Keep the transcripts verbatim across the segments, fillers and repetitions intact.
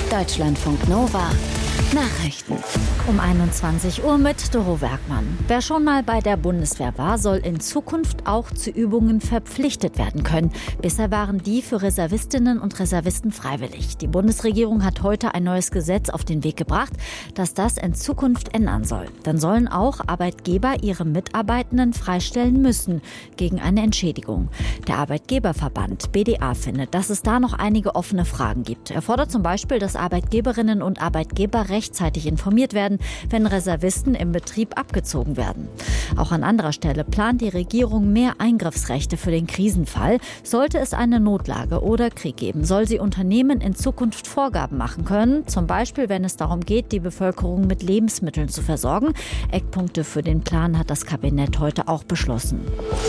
Deutschlandfunk Nova Nachrichten. Um einundzwanzig Uhr mit Doro Werkmann. Wer schon mal bei der Bundeswehr war, soll in Zukunft auch zu Übungen verpflichtet werden können. Bisher waren die für Reservistinnen und Reservisten freiwillig. Die Bundesregierung hat heute ein neues Gesetz auf den Weg gebracht, das das in Zukunft ändern soll. Dann sollen auch Arbeitgeber ihre Mitarbeitenden freistellen müssen gegen eine Entschädigung. Der Arbeitgeberverband B D A findet, dass es da noch einige offene Fragen gibt. Er fordert zum Beispiel, dass Arbeitgeberinnen und Arbeitgeber rechtzeitig informiert werden, wenn Reservisten im Betrieb abgezogen werden. Auch an anderer Stelle plant die Regierung mehr Eingriffsrechte für den Krisenfall. Sollte es eine Notlage oder Krieg geben, soll sie Unternehmen in Zukunft Vorgaben machen können. Zum Beispiel, wenn es darum geht, die Bevölkerung mit Lebensmitteln zu versorgen. Eckpunkte für den Plan hat das Kabinett heute auch beschlossen.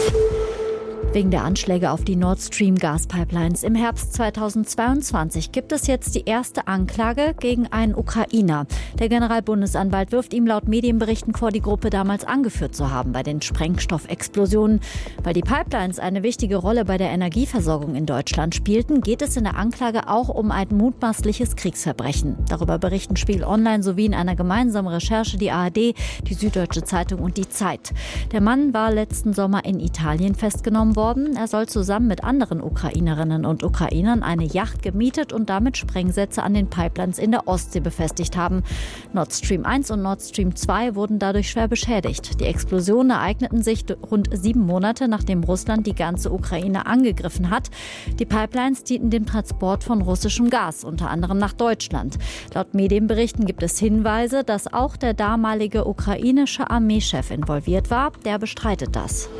Wegen der Anschläge auf die Nord Stream Gaspipelines im Herbst zweitausendzweiundzwanzig gibt es jetzt die erste Anklage gegen einen Ukrainer. Der Generalbundesanwalt wirft ihm laut Medienberichten vor, die Gruppe damals angeführt zu haben bei den Sprengstoffexplosionen. Weil die Pipelines eine wichtige Rolle bei der Energieversorgung in Deutschland spielten, geht es in der Anklage auch um ein mutmaßliches Kriegsverbrechen. Darüber berichten Spiegel Online sowie in einer gemeinsamen Recherche die A R D, die Süddeutsche Zeitung und die Zeit. Der Mann war letzten Sommer in Italien festgenommen worden. Er soll zusammen mit anderen Ukrainerinnen und Ukrainern eine Yacht gemietet und damit Sprengsätze an den Pipelines in der Ostsee befestigt haben. Nord Stream eins und Nord Stream zwei wurden dadurch schwer beschädigt. Die Explosionen ereigneten sich rund sieben Monate, nachdem Russland die ganze Ukraine angegriffen hat. Die Pipelines dienten dem Transport von russischem Gas, unter anderem nach Deutschland. Laut Medienberichten gibt es Hinweise, dass auch der damalige ukrainische Armeechef involviert war. Der bestreitet das.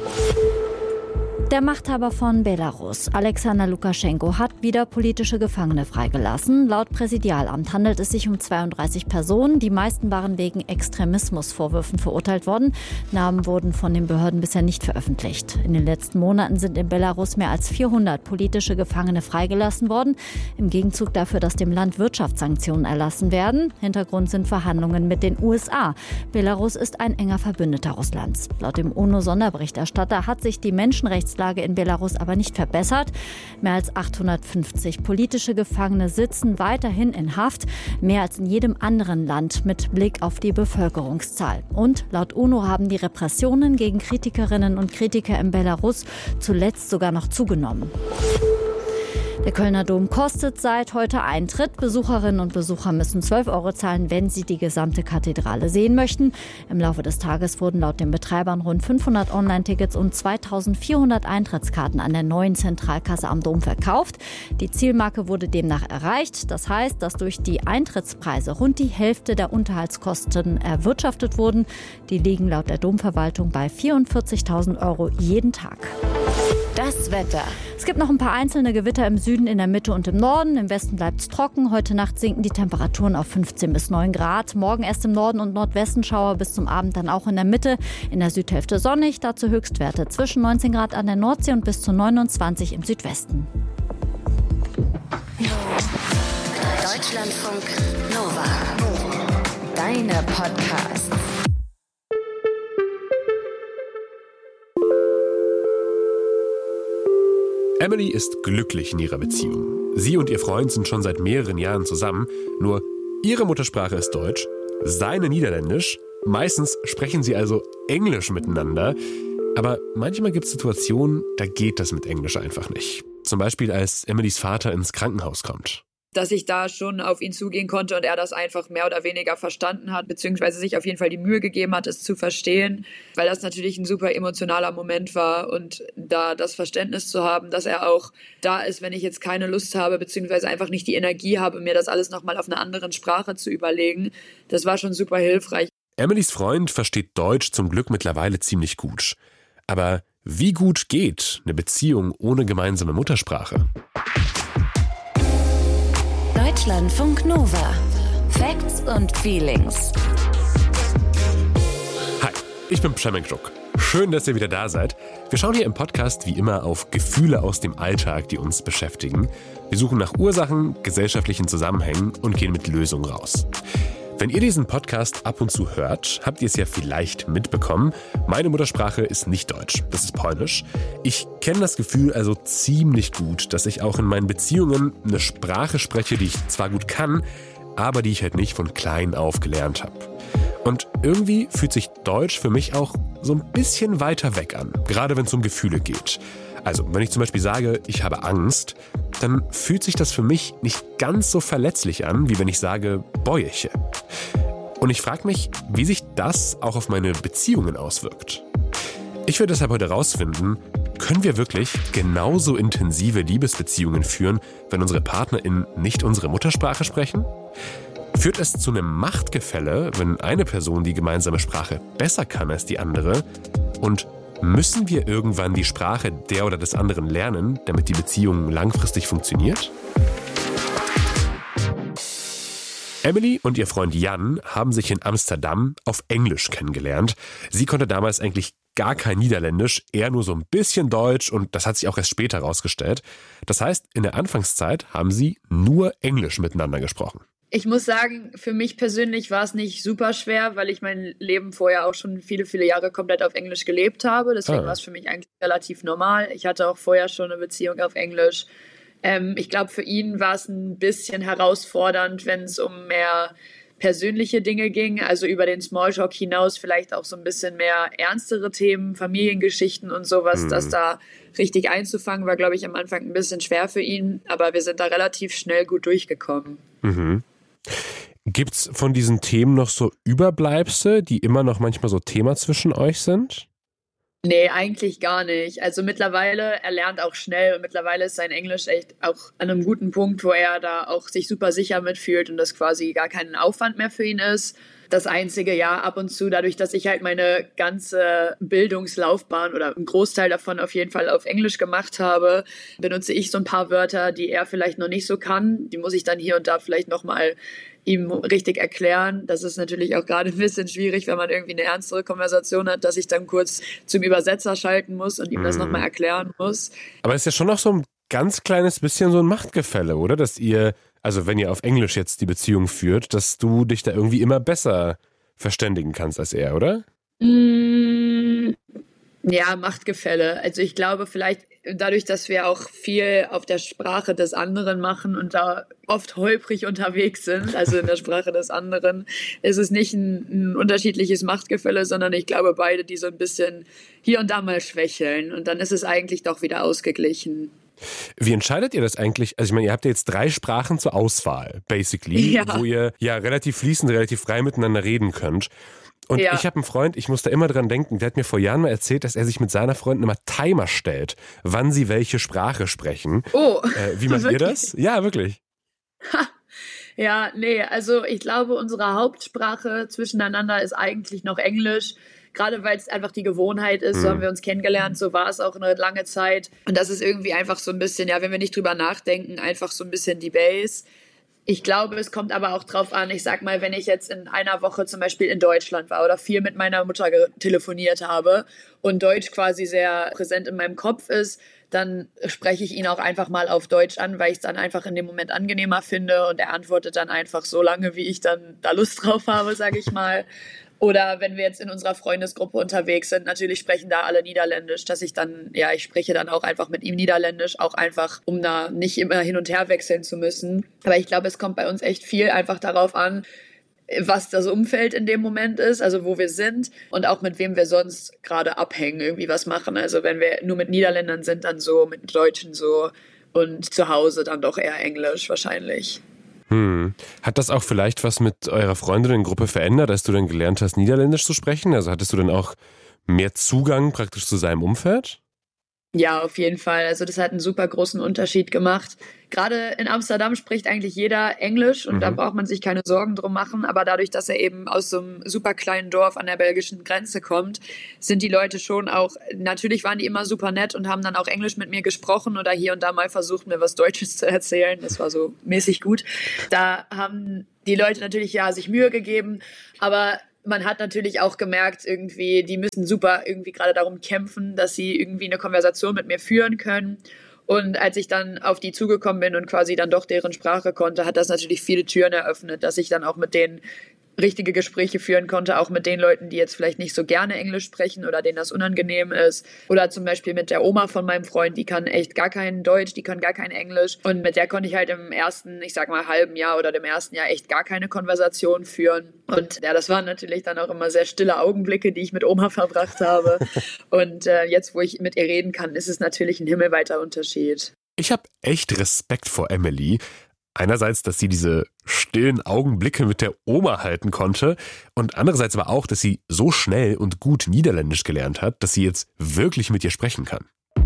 Der Machthaber von Belarus, Alexander Lukaschenko, hat wieder politische Gefangene freigelassen. Laut Präsidialamt handelt es sich um zweiunddreißig Personen. Die meisten waren wegen Extremismusvorwürfen verurteilt worden. Namen wurden von den Behörden bisher nicht veröffentlicht. In den letzten Monaten sind in Belarus mehr als vierhundert politische Gefangene freigelassen worden. Im Gegenzug dafür, dass dem Land Wirtschaftssanktionen erlassen werden. Hintergrund sind Verhandlungen mit den U S A. Belarus ist ein enger Verbündeter Russlands. Laut dem UNO-Sonderberichterstatter hat sich die Menschenrechtslage in Belarus aber nicht verbessert. Mehr als achthundertfünfzig politische Gefangene sitzen weiterhin in Haft, mehr als in jedem anderen Land mit Blick auf die Bevölkerungszahl. Und laut UNO haben die Repressionen gegen Kritikerinnen und Kritiker in Belarus zuletzt sogar noch zugenommen. Der Kölner Dom kostet seit heute Eintritt. Besucherinnen und Besucher müssen zwölf Euro zahlen, wenn sie die gesamte Kathedrale sehen möchten. Im Laufe des Tages wurden laut den Betreibern rund fünfhundert Online-Tickets und zweitausendvierhundert Eintrittskarten an der neuen Zentralkasse am Dom verkauft. Die Zielmarke wurde demnach erreicht. Das heißt, dass durch die Eintrittspreise rund die Hälfte der Unterhaltskosten erwirtschaftet wurden. Die liegen laut der Domverwaltung bei vierundvierzigtausend Euro jeden Tag. Das Wetter. Es gibt noch ein paar einzelne Gewitter im Süden, in der Mitte und im Norden. Im Westen bleibt es trocken. Heute Nacht sinken die Temperaturen auf fünfzehn bis neun Grad. Morgen erst im Norden und Nordwesten Schauer, bis zum Abend dann auch in der Mitte. In der Südhälfte sonnig, dazu Höchstwerte zwischen neunzehn Grad an der Nordsee und bis zu neunundzwanzig im Südwesten. Deutschlandfunk Nova. Deine Podcasts. Emily ist glücklich in ihrer Beziehung. Sie und ihr Freund sind schon seit mehreren Jahren zusammen. Nur ihre Muttersprache ist Deutsch, seine Niederländisch. Meistens sprechen sie also Englisch miteinander. Aber manchmal gibt es Situationen, da geht das mit Englisch einfach nicht. Zum Beispiel, als Emilys Vater ins Krankenhaus kommt. Dass ich da schon auf ihn zugehen konnte und er das einfach mehr oder weniger verstanden hat, beziehungsweise sich auf jeden Fall die Mühe gegeben hat, es zu verstehen, weil das natürlich ein super emotionaler Moment war und da das Verständnis zu haben, dass er auch da ist, wenn ich jetzt keine Lust habe, beziehungsweise einfach nicht die Energie habe, mir das alles nochmal auf einer anderen Sprache zu überlegen, das war schon super hilfreich. Emilys Freund versteht Deutsch zum Glück mittlerweile ziemlich gut. Aber wie gut geht eine Beziehung ohne gemeinsame Muttersprache? Deutschlandfunk Nova. Facts und Feelings. Hi, ich bin Przemek Żuk. Schön, dass ihr wieder da seid. Wir schauen hier im Podcast wie immer auf Gefühle aus dem Alltag, die uns beschäftigen. Wir suchen nach Ursachen, gesellschaftlichen Zusammenhängen und gehen mit Lösungen raus. Wenn ihr diesen Podcast ab und zu hört, habt ihr es ja vielleicht mitbekommen. Meine Muttersprache ist nicht Deutsch, das ist Polnisch. Ich kenne das Gefühl also ziemlich gut, dass ich auch in meinen Beziehungen eine Sprache spreche, die ich zwar gut kann, aber die ich halt nicht von klein auf gelernt habe. Und irgendwie fühlt sich Deutsch für mich auch so ein bisschen weiter weg an, gerade wenn es um Gefühle geht. Also, wenn ich zum Beispiel sage, ich habe Angst, dann fühlt sich das für mich nicht ganz so verletzlich an, wie wenn ich sage, Bäuerche. Und ich frage mich, wie sich das auch auf meine Beziehungen auswirkt. Ich will deshalb heute rausfinden, können wir wirklich genauso intensive Liebesbeziehungen führen, wenn unsere PartnerInnen nicht unsere Muttersprache sprechen? Führt es zu einem Machtgefälle, wenn eine Person die gemeinsame Sprache besser kann als die andere? Und müssen wir irgendwann die Sprache der oder des anderen lernen, damit die Beziehung langfristig funktioniert? Emily und ihr Freund Jan haben sich in Amsterdam auf Englisch kennengelernt. Sie konnte damals eigentlich gar kein Niederländisch, eher nur so ein bisschen Deutsch und das hat sich auch erst später herausgestellt. Das heißt, in der Anfangszeit haben sie nur Englisch miteinander gesprochen. Ich muss sagen, für mich persönlich war es nicht super schwer, weil ich mein Leben vorher auch schon viele, viele Jahre komplett auf Englisch gelebt habe. Deswegen ah. war es für mich eigentlich relativ normal. Ich hatte auch vorher schon eine Beziehung auf Englisch. Ähm, ich glaube, für ihn war es ein bisschen herausfordernd, wenn es um mehr persönliche Dinge ging, also über den Smalltalk hinaus vielleicht auch so ein bisschen mehr ernstere Themen, Familiengeschichten und sowas, mhm. das da richtig einzufangen, war, glaube ich, am Anfang ein bisschen schwer für ihn, aber wir sind da relativ schnell gut durchgekommen. Mhm. Gibt's von diesen Themen noch so Überbleibsel, die immer noch manchmal so Thema zwischen euch sind? Nee, eigentlich gar nicht. Also mittlerweile, er lernt auch schnell und mittlerweile ist sein Englisch echt auch an einem guten Punkt, wo er da auch sich super sicher mitfühlt und das quasi gar kein Aufwand mehr für ihn ist. Das einzige, ja, ab und zu, dadurch, dass ich halt meine ganze Bildungslaufbahn oder einen Großteil davon auf jeden Fall auf Englisch gemacht habe, benutze ich so ein paar Wörter, die er vielleicht noch nicht so kann. Die muss ich dann hier und da vielleicht nochmal ihm richtig erklären. Das ist natürlich auch gerade ein bisschen schwierig, wenn man irgendwie eine ernstere Konversation hat, dass ich dann kurz zum Übersetzer schalten muss und ihm das nochmal erklären muss. Aber es ist ja schon noch so ein ganz kleines bisschen so ein Machtgefälle, oder? Dass ihr, also wenn ihr auf Englisch jetzt die Beziehung führt, dass du dich da irgendwie immer besser verständigen kannst als er, oder? Mm, ja, Machtgefälle. Also ich glaube vielleicht dadurch, dass wir auch viel auf der Sprache des anderen machen und da oft holprig unterwegs sind, also in der Sprache des anderen, ist es nicht ein, ein unterschiedliches Machtgefälle, sondern ich glaube beide, die so ein bisschen hier und da mal schwächeln und dann ist es eigentlich doch wieder ausgeglichen. Wie entscheidet ihr das eigentlich? Also ich meine, ihr habt ja jetzt drei Sprachen zur Auswahl, basically, ja. wo ihr ja relativ fließend, relativ frei miteinander reden könnt. Und ja. ich habe einen Freund, ich muss da immer dran denken, der hat mir vor Jahren mal erzählt, dass er sich mit seiner Freundin immer Timer stellt, wann sie welche Sprache sprechen. Oh, äh, wie macht ihr das? Ja, wirklich. Ha. Ja, nee, also ich glaube, unsere Hauptsprache zwischeneinander ist eigentlich noch Englisch. Gerade weil es einfach die Gewohnheit ist, so haben wir uns kennengelernt, so war es auch eine lange Zeit. Und das ist irgendwie einfach so ein bisschen, ja, wenn wir nicht drüber nachdenken, einfach so ein bisschen die Base. Ich glaube, es kommt aber auch drauf an, ich sag mal, wenn ich jetzt in einer Woche zum Beispiel in Deutschland war oder viel mit meiner Mutter telefoniert habe und Deutsch quasi sehr präsent in meinem Kopf ist, dann spreche ich ihn auch einfach mal auf Deutsch an, weil ich es dann einfach in dem Moment angenehmer finde und er antwortet dann einfach so lange, wie ich dann da Lust drauf habe, sage ich mal. Oder wenn wir jetzt in unserer Freundesgruppe unterwegs sind, natürlich sprechen da alle Niederländisch, dass ich dann, ja, ich spreche dann auch einfach mit ihm Niederländisch, auch einfach, um da nicht immer hin und her wechseln zu müssen. Aber ich glaube, es kommt bei uns echt viel einfach darauf an, was das Umfeld in dem Moment ist, also wo wir sind und auch mit wem wir sonst gerade abhängen, irgendwie was machen. Also wenn wir nur mit Niederländern sind, dann so, mit Deutschen so und zu Hause dann doch eher Englisch wahrscheinlich. Hm. Hat das auch vielleicht was mit eurer Freundinnengruppe verändert, als du dann gelernt hast, Niederländisch zu sprechen? Also hattest du dann auch mehr Zugang praktisch zu seinem Umfeld? Ja, auf jeden Fall. Also das hat einen super großen Unterschied gemacht. Gerade in Amsterdam spricht eigentlich jeder Englisch und mhm. da braucht man sich keine Sorgen drum machen. Aber dadurch, dass er eben aus so einem super kleinen Dorf an der belgischen Grenze kommt, sind die Leute schon auch, natürlich waren die immer super nett und haben dann auch Englisch mit mir gesprochen oder hier und da mal versucht, mir was Deutsches zu erzählen. Das war so mäßig gut. Da haben die Leute natürlich ja sich Mühe gegeben, aber man hat natürlich auch gemerkt, irgendwie, die müssen super irgendwie gerade darum kämpfen, dass sie irgendwie eine Konversation mit mir führen können. Und als ich dann auf die zugekommen bin und quasi dann doch deren Sprache konnte, hat das natürlich viele Türen eröffnet, dass ich dann auch mit denen richtige Gespräche führen konnte, auch mit den Leuten, die jetzt vielleicht nicht so gerne Englisch sprechen oder denen das unangenehm ist. Oder zum Beispiel mit der Oma von meinem Freund, die kann echt gar kein Deutsch, die kann gar kein Englisch. Und mit der konnte ich halt im ersten, ich sag mal, halben Jahr oder dem ersten Jahr echt gar keine Konversation führen. Und ja, das waren natürlich dann auch immer sehr stille Augenblicke, die ich mit Oma verbracht habe. Und äh, jetzt, wo ich mit ihr reden kann, ist es natürlich ein himmelweiter Unterschied. Ich habe echt Respekt vor Emily. Einerseits, dass sie diese stillen Augenblicke mit der Oma halten konnte und andererseits aber auch, dass sie so schnell und gut Niederländisch gelernt hat, dass sie jetzt wirklich mit ihr sprechen kann.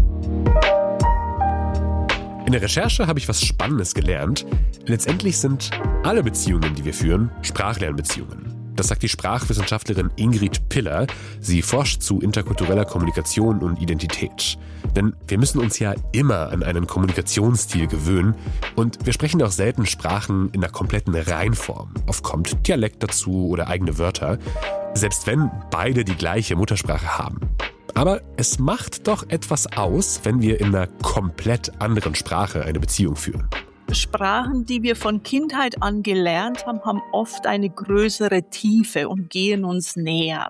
In der Recherche habe ich was Spannendes gelernt. Letztendlich sind alle Beziehungen, die wir führen, Sprachlernbeziehungen. Das sagt die Sprachwissenschaftlerin Ingrid Piller. Sie forscht zu interkultureller Kommunikation und Identität. Denn wir müssen uns ja immer an einen Kommunikationsstil gewöhnen und wir sprechen auch selten Sprachen in der kompletten Reinform. Oft kommt Dialekt dazu oder eigene Wörter, selbst wenn beide die gleiche Muttersprache haben. Aber es macht doch etwas aus, wenn wir in einer komplett anderen Sprache eine Beziehung führen. Sprachen, die wir von Kindheit an gelernt haben, haben oft eine größere Tiefe und gehen uns näher.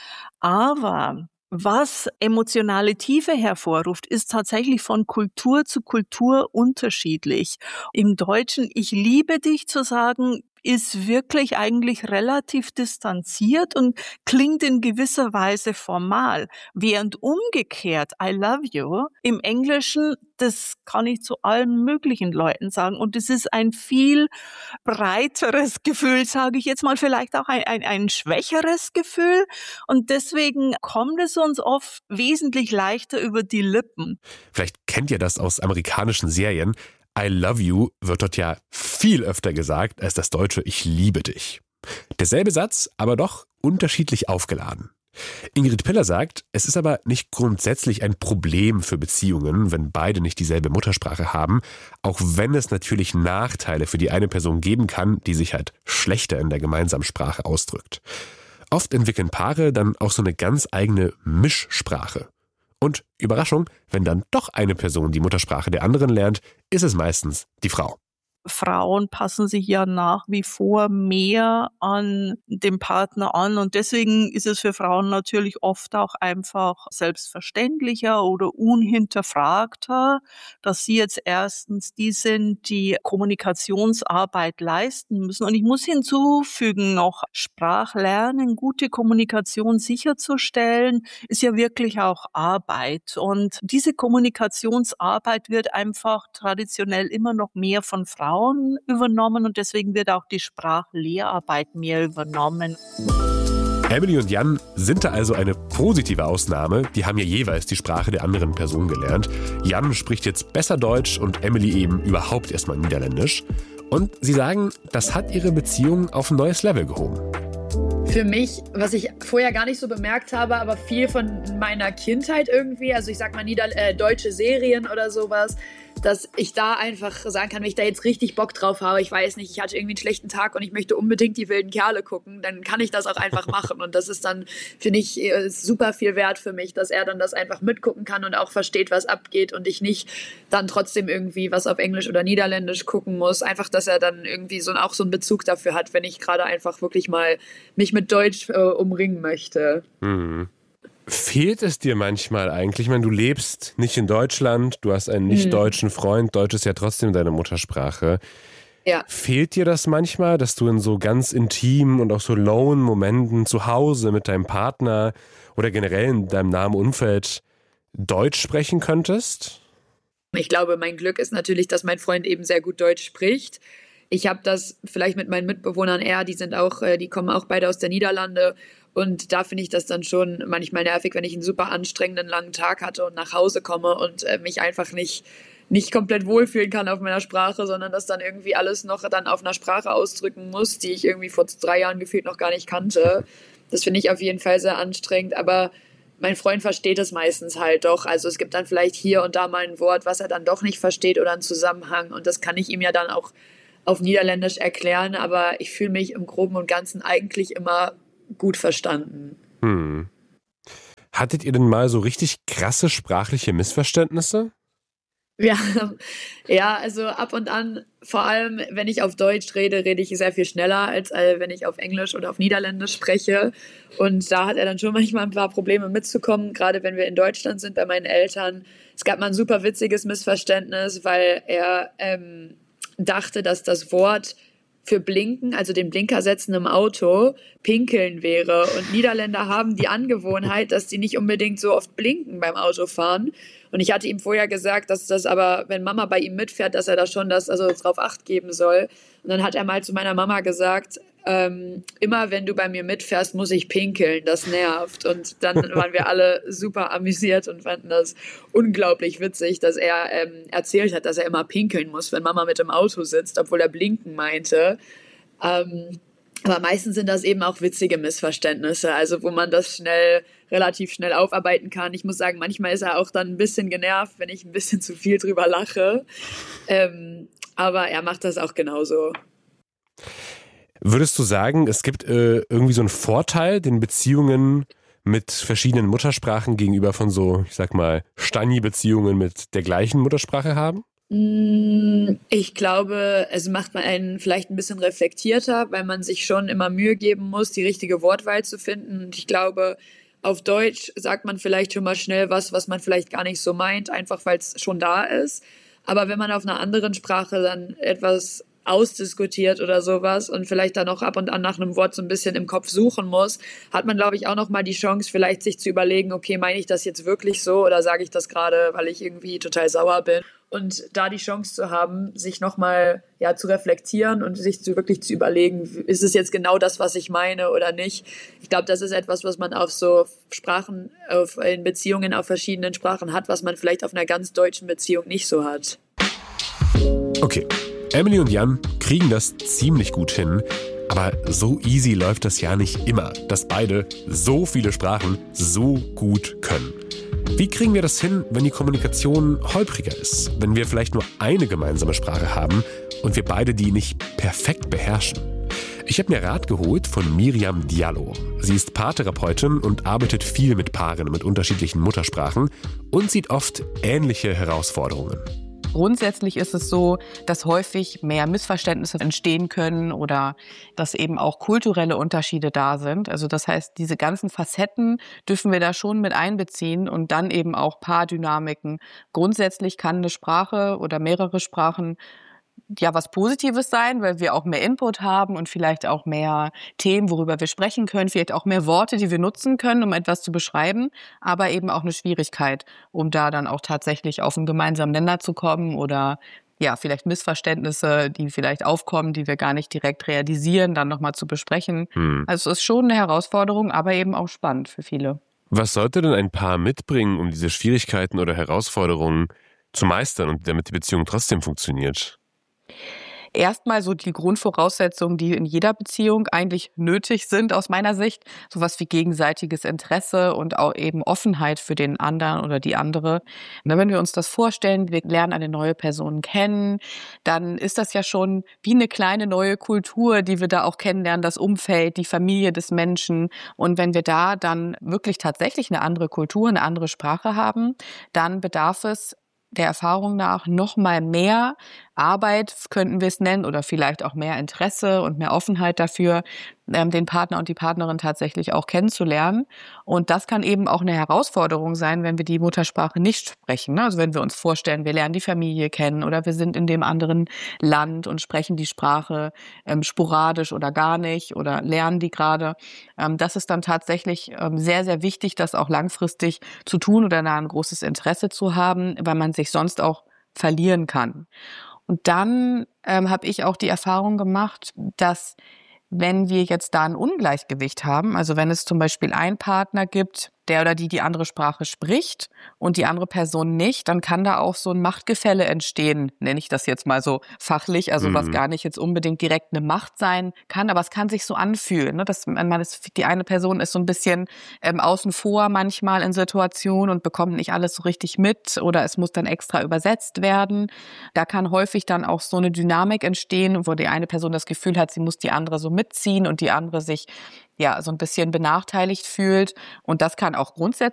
Aber was emotionale Tiefe hervorruft, ist tatsächlich von Kultur zu Kultur unterschiedlich. Im Deutschen, ich liebe dich zu sagen, ist wirklich eigentlich relativ distanziert und klingt in gewisser Weise formal. Während umgekehrt, I love you, im Englischen, das kann ich zu allen möglichen Leuten sagen. Und es ist ein viel breiteres Gefühl, sage ich jetzt mal, vielleicht auch ein, ein, ein schwächeres Gefühl. Und deswegen kommt es uns oft wesentlich leichter über die Lippen. Vielleicht kennt ihr das aus amerikanischen Serien. I love you wird dort ja viel öfter gesagt als das deutsche Ich liebe dich. Derselbe Satz, aber doch unterschiedlich aufgeladen. Ingrid Piller sagt, es ist aber nicht grundsätzlich ein Problem für Beziehungen, wenn beide nicht dieselbe Muttersprache haben, auch wenn es natürlich Nachteile für die eine Person geben kann, die sich halt schlechter in der gemeinsamen Sprache ausdrückt. Oft entwickeln Paare dann auch so eine ganz eigene Mischsprache. Und Überraschung, wenn dann doch eine Person die Muttersprache der anderen lernt, ist es meistens die Frau. Frauen passen sich ja nach wie vor mehr an den Partner an und deswegen ist es für Frauen natürlich oft auch einfach selbstverständlicher oder unhinterfragter, dass sie jetzt erstens die sind, die Kommunikationsarbeit leisten müssen. Und ich muss hinzufügen noch, Sprachlernen, gute Kommunikation sicherzustellen, ist ja wirklich auch Arbeit. Und diese Kommunikationsarbeit wird einfach traditionell immer noch mehr von Frauen übernommen und deswegen wird auch die Sprachlehrarbeit mehr übernommen. Emily und Jan sind da also eine positive Ausnahme. Die haben ja jeweils die Sprache der anderen Person gelernt. Jan spricht jetzt besser Deutsch und Emily eben überhaupt erstmal Niederländisch. Und sie sagen, das hat ihre Beziehung auf ein neues Level gehoben. Für mich, was ich vorher gar nicht so bemerkt habe, aber viel von meiner Kindheit irgendwie, also ich sag mal Nieder- äh, deutsche Serien oder sowas, dass ich da einfach sagen kann, wenn ich da jetzt richtig Bock drauf habe, ich weiß nicht, ich hatte irgendwie einen schlechten Tag und ich möchte unbedingt die wilden Kerle gucken, dann kann ich das auch einfach machen. Und das ist dann, finde ich, super viel wert für mich, dass er dann das einfach mitgucken kann und auch versteht, was abgeht und ich nicht dann trotzdem irgendwie was auf Englisch oder Niederländisch gucken muss. Einfach, dass er dann irgendwie so auch so einen Bezug dafür hat, wenn ich gerade einfach wirklich mal mich mit Deutsch äh, umringen möchte. Mhm. Fehlt es dir manchmal eigentlich? Ich meine, du lebst nicht in Deutschland, du hast einen nicht-deutschen Freund, Deutsch ist ja trotzdem deine Muttersprache. Ja. Fehlt dir das manchmal, dass du in so ganz intimen und auch so lowen Momenten zu Hause mit deinem Partner oder generell in deinem nahen Umfeld Deutsch sprechen könntest? Ich glaube, mein Glück ist natürlich, dass mein Freund eben sehr gut Deutsch spricht. Ich habe das vielleicht mit meinen Mitbewohnern eher, die sind auch, die kommen auch beide aus der Niederlande. Und da finde ich das dann schon manchmal nervig, wenn ich einen super anstrengenden langen Tag hatte und nach Hause komme und äh, mich einfach nicht, nicht komplett wohlfühlen kann auf meiner Sprache, sondern das dann irgendwie alles noch dann auf einer Sprache ausdrücken muss, die ich irgendwie vor drei Jahren gefühlt noch gar nicht kannte. Das finde ich auf jeden Fall sehr anstrengend, aber mein Freund versteht es meistens halt doch. Also es gibt dann vielleicht hier und da mal ein Wort, was er dann doch nicht versteht oder einen Zusammenhang und das kann ich ihm ja dann auch auf Niederländisch erklären, aber ich fühle mich im Groben und Ganzen eigentlich immer gut verstanden. Hm. Hattet ihr denn mal so richtig krasse sprachliche Missverständnisse? Ja, ja, also ab und an, vor allem wenn ich auf Deutsch rede, rede ich sehr viel schneller, als äh, wenn ich auf Englisch oder auf Niederländisch spreche. Und da hat er dann schon manchmal ein paar Probleme mitzukommen, gerade wenn wir in Deutschland sind bei meinen Eltern. Es gab mal ein super witziges Missverständnis, weil er ähm, dachte, dass das Wort für Blinken, also den Blinker setzen im Auto, pinkeln wäre. Und Niederländer haben die Angewohnheit, dass die nicht unbedingt so oft blinken beim Autofahren. Und ich hatte ihm vorher gesagt, dass das aber, wenn Mama bei ihm mitfährt, dass er da schon das, also drauf Acht geben soll. Und dann hat er mal zu meiner Mama gesagt, ähm, immer wenn du bei mir mitfährst, muss ich pinkeln, das nervt. Und dann waren wir alle super amüsiert und fanden das unglaublich witzig, dass er ähm, erzählt hat, dass er immer pinkeln muss, wenn Mama mit im Auto sitzt, obwohl er blinken meinte. Ähm, aber meistens sind das eben auch witzige Missverständnisse, also wo man das schnell, relativ schnell aufarbeiten kann. Ich muss sagen, manchmal ist er auch dann ein bisschen genervt, wenn ich ein bisschen zu viel drüber lache. Ähm, aber er macht das auch genauso. Würdest du sagen, es gibt äh, irgendwie so einen Vorteil den Beziehungen mit verschiedenen Muttersprachen gegenüber von so, ich sag mal, Stani-Beziehungen mit der gleichen Muttersprache haben? Ich glaube, es macht man einen vielleicht ein bisschen reflektierter, weil man sich schon immer Mühe geben muss, die richtige Wortwahl zu finden. Und ich glaube, auf Deutsch sagt man vielleicht schon mal schnell was, was man vielleicht gar nicht so meint, einfach weil es schon da ist. Aber wenn man auf einer anderen Sprache dann etwas ausdiskutiert oder sowas und vielleicht dann auch ab und an nach einem Wort so ein bisschen im Kopf suchen muss, hat man, glaube ich, auch noch mal die Chance, vielleicht sich zu überlegen, okay, meine ich das jetzt wirklich so oder sage ich das gerade, weil ich irgendwie total sauer bin? Und da die Chance zu haben, sich nochmal ja, zu reflektieren und sich zu, wirklich zu überlegen, ist es jetzt genau das, was ich meine oder nicht. Ich glaube, das ist etwas, was man auf so Sprachen, auf, in Beziehungen auf verschiedenen Sprachen hat, was man vielleicht auf einer ganz deutschen Beziehung nicht so hat. Okay, Emily und Jan kriegen das ziemlich gut hin. Aber so easy läuft das ja nicht immer, dass beide so viele Sprachen so gut können. Wie kriegen wir das hin, wenn die Kommunikation holpriger ist? Wenn wir vielleicht nur eine gemeinsame Sprache haben und wir beide die nicht perfekt beherrschen? Ich habe mir Rat geholt von Miriam Diallo. Sie ist Paartherapeutin und arbeitet viel mit Paaren mit unterschiedlichen Muttersprachen und sieht oft ähnliche Herausforderungen. Grundsätzlich ist es so, dass häufig mehr Missverständnisse entstehen können oder dass eben auch kulturelle Unterschiede da sind. Also das heißt, diese ganzen Facetten dürfen wir da schon mit einbeziehen und dann eben auch Paardynamiken. Grundsätzlich kann eine Sprache oder mehrere Sprachen ja was Positives sein, weil wir auch mehr Input haben und vielleicht auch mehr Themen, worüber wir sprechen können, vielleicht auch mehr Worte, die wir nutzen können, um etwas zu beschreiben, aber eben auch eine Schwierigkeit, um da dann auch tatsächlich auf einen gemeinsamen Nenner zu kommen oder ja, vielleicht Missverständnisse, die vielleicht aufkommen, die wir gar nicht direkt realisieren, dann nochmal zu besprechen. Hm. Also es ist schon eine Herausforderung, aber eben auch spannend für viele. Was sollte denn ein Paar mitbringen, um diese Schwierigkeiten oder Herausforderungen zu meistern und damit die Beziehung trotzdem funktioniert? Erstmal so die Grundvoraussetzungen, die in jeder Beziehung eigentlich nötig sind aus meiner Sicht. Sowas wie gegenseitiges Interesse und auch eben Offenheit für den anderen oder die andere. Und wenn wir uns das vorstellen, wir lernen eine neue Person kennen, dann ist das ja schon wie eine kleine neue Kultur, die wir da auch kennenlernen, das Umfeld, die Familie des Menschen. Und wenn wir da dann wirklich tatsächlich eine andere Kultur, eine andere Sprache haben, dann bedarf es der Erfahrung nach noch mal mehr Arbeit, könnten wir es nennen, oder vielleicht auch mehr Interesse und mehr Offenheit dafür, ähm, den Partner und die Partnerin tatsächlich auch kennenzulernen. Und das kann eben auch eine Herausforderung sein, wenn wir die Muttersprache nicht sprechen. Also wenn wir uns vorstellen, wir lernen die Familie kennen oder wir sind in dem anderen Land und sprechen die Sprache ähm, sporadisch oder gar nicht oder lernen die gerade. Ähm, das ist dann tatsächlich ähm, sehr, sehr wichtig, das auch langfristig zu tun oder da ein großes Interesse zu haben, weil man sich sonst auch verlieren kann. Und dann ähm, habe ich auch die Erfahrung gemacht, dass wenn wir jetzt da ein Ungleichgewicht haben, also wenn es zum Beispiel einen Partner gibt, der oder die die andere Sprache spricht und die andere Person nicht, dann kann da auch so ein Machtgefälle entstehen, nenne ich das jetzt mal so fachlich, also mhm. was gar nicht jetzt unbedingt direkt eine Macht sein kann, aber es kann sich so anfühlen, ne? Dass man ist, die eine Person ist so ein bisschen ähm, außen vor manchmal in Situationen und bekommt nicht alles so richtig mit oder es muss dann extra übersetzt werden. Da kann häufig dann auch so eine Dynamik entstehen, wo die eine Person das Gefühl hat, sie muss die andere so mitziehen und die andere sich ja so ein bisschen benachteiligt fühlt. Und das kann auch grundsätzlich